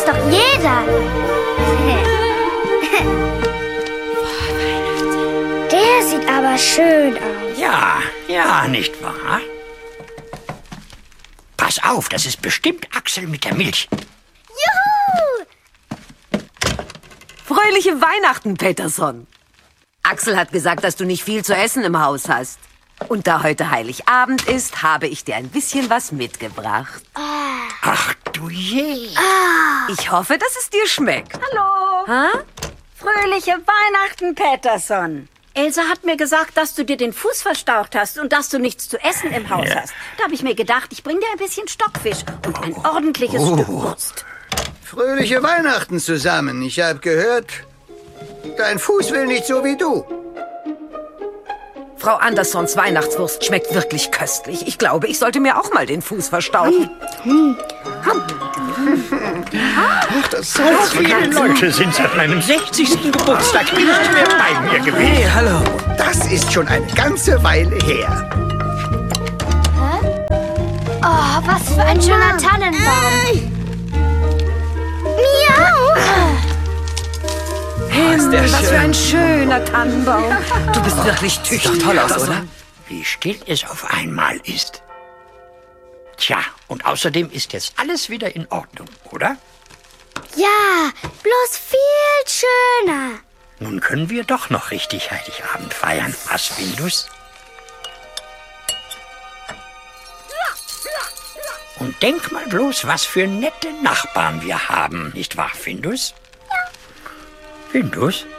weiß doch jeder. Der sieht aber schön aus. Ja, nicht wahr? Pass auf, das ist bestimmt Axel mit der Milch. Juhu! Fröhliche Weihnachten, Peterson. Axel hat gesagt, dass du nicht viel zu essen im Haus hast. Und da heute Heiligabend ist, habe ich dir ein bisschen was mitgebracht. Ach du je. Ich hoffe, dass es dir schmeckt. Hallo. Ha? Fröhliche Weihnachten, Peterson. Elsa hat mir gesagt, dass du dir den Fuß verstaucht hast und dass du nichts zu essen im Haus hast. Da habe ich mir gedacht, ich bring dir ein bisschen Stockfisch und ein ordentliches Stück Wurst. Fröhliche Weihnachten zusammen. Ich habe gehört, dein Fuß will nicht so wie du. Frau Andersons Weihnachtswurst schmeckt wirklich köstlich. Ich glaube, ich sollte mir auch mal den Fuß verstauchen. Das So viele Leute sind seit meinem 60. Geburtstag nicht mehr bei mir gewesen. Hey, hallo. Das ist schon eine ganze Weile her. Oh, was für ein schöner Tannenbaum. Miau! Was für ein schöner Tannenbaum. Du bist wirklich tüchtig. Sieht doch toll aus, oder? Wie still es auf einmal ist. Tja, und außerdem ist jetzt alles wieder in Ordnung, oder? Ja, bloß viel schöner. Nun können wir doch noch richtig Heiligabend feiern. Was, Findus? Und denk mal bloß, was für nette Nachbarn wir haben, nicht wahr, Findus? Ja. Findus?